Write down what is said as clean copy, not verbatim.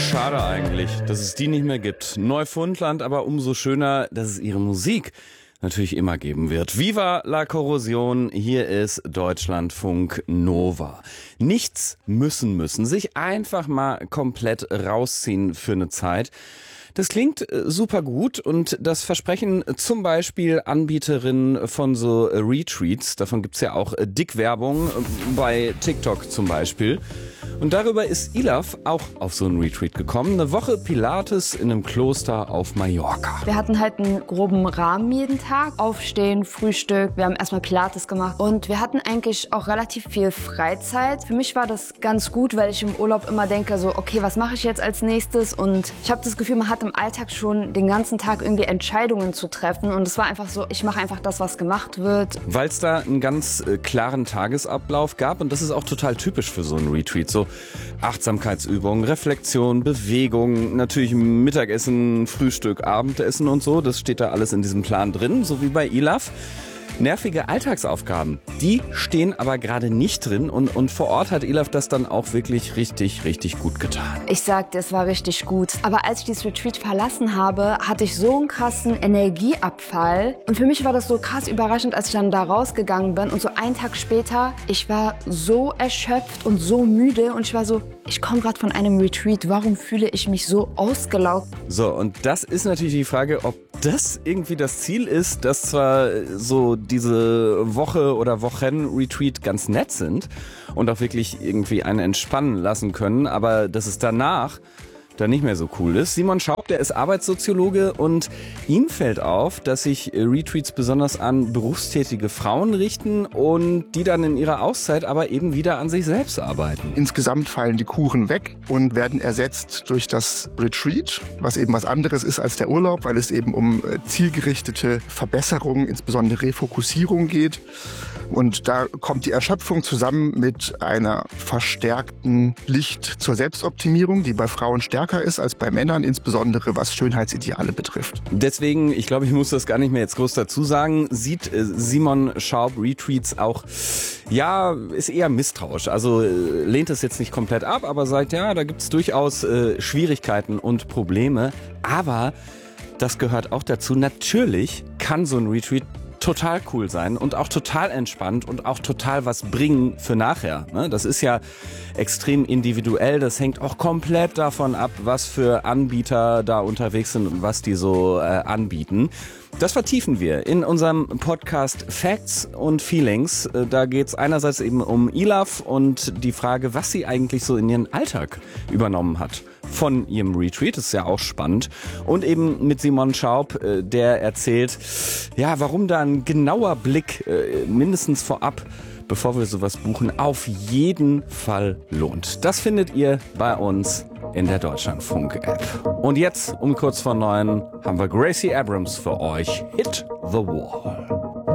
Schade eigentlich, dass es die nicht mehr gibt. Neufundland, aber umso schöner, dass es ihre Musik natürlich immer geben wird. Viva la Corrosion, hier ist Deutschlandfunk Nova. Nichts müssen, sich einfach mal komplett rausziehen für eine Zeit. Das klingt super gut und das versprechen zum Beispiel Anbieterinnen von so Retreats. Davon gibt's ja auch Dickwerbung bei TikTok zum Beispiel. Und darüber ist Ilaf auch auf so einen Retreat gekommen. Eine Woche Pilates in einem Kloster auf Mallorca. Wir hatten halt einen groben Rahmen jeden Tag. Aufstehen, Frühstück, wir haben erstmal Pilates gemacht. Und wir hatten eigentlich auch relativ viel Freizeit. Für mich war das ganz gut, weil ich im Urlaub immer denke, so, okay, was mache ich jetzt als nächstes? Und ich habe das Gefühl, man hat im Alltag schon den ganzen Tag irgendwie Entscheidungen zu treffen. Und es war einfach so, ich mache einfach das, was gemacht wird. Weil es da einen ganz klaren Tagesablauf gab. Und das ist auch total typisch für so einen Retreat. So Achtsamkeitsübungen, Reflexion, Bewegung, natürlich Mittagessen, Frühstück, Abendessen und so. Das steht da alles in diesem Plan drin, so wie bei Ilaf. Nervige Alltagsaufgaben, die stehen aber gerade nicht drin und vor Ort hat Ilaf das dann auch wirklich richtig gut getan. Ich sagte, es war richtig gut. Aber als ich dieses Retreat verlassen habe, hatte ich so einen krassen Energieabfall. Und für mich war das so krass überraschend, als ich dann da rausgegangen bin. Und so einen Tag später, ich war so erschöpft und so müde. Und ich war so, ich komme gerade von einem Retreat. Warum fühle ich mich so ausgelaugt? So, und das ist natürlich die Frage, ob das irgendwie das Ziel ist, dass zwar so diese Woche oder Wochen-Retreat ganz nett sind und auch wirklich irgendwie einen entspannen lassen können, aber dass es danach dann nicht mehr so cool ist. Simon Schaub, der ist Arbeitssoziologe und ihm fällt auf, dass sich Retreats besonders an berufstätige Frauen richten und die dann in ihrer Auszeit aber eben wieder an sich selbst arbeiten. Insgesamt fallen die Kuchen weg und werden ersetzt durch das Retreat, was eben was anderes ist als der Urlaub, weil es eben um zielgerichtete Verbesserungen, insbesondere Refokussierung geht. Und da kommt die Erschöpfung zusammen mit einer verstärkten Licht zur Selbstoptimierung, die bei Frauen stärker ist als bei Männern, insbesondere was Schönheitsideale betrifft. Deswegen, ich glaube, ich muss das gar nicht mehr jetzt groß dazu sagen, sieht Simon Schaub Retreats auch, ja, ist eher misstrauisch. Also lehnt es jetzt nicht komplett ab, aber sagt, ja, da gibt es durchaus Schwierigkeiten und Probleme. Aber das gehört auch dazu. Natürlich kann so ein Retreat total cool sein und auch total entspannt und auch total was bringen für nachher. Das ist ja extrem individuell. Das hängt auch komplett davon ab, was für Anbieter da unterwegs sind und was die so anbieten. Das vertiefen wir in unserem Podcast Facts und Feelings. Da geht es einerseits eben um Ilaf und die Frage, was sie eigentlich so in ihren Alltag übernommen hat von ihrem Retreat. Das ist ja auch spannend. Und eben mit Simon Schaub, der erzählt, ja, warum da ein genauer Blick mindestens vorab, bevor wir sowas buchen, auf jeden Fall lohnt. Das findet ihr bei uns in der Deutschlandfunk-App. Und jetzt, um kurz vor 9, haben wir Gracie Abrams für euch. Hit the Wall.